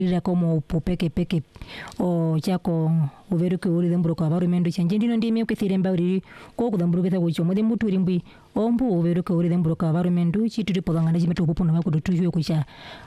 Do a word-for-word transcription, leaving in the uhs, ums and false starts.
ira como upeke peke o chako uveruke uri dembroka varumendo chanjindino ndime kwethire mbawri ko kudambruka kucho mode muturi mbi ombu uveruke uri dembroka varumendo chituri podangana chimeto kupona makudo tuyo kucha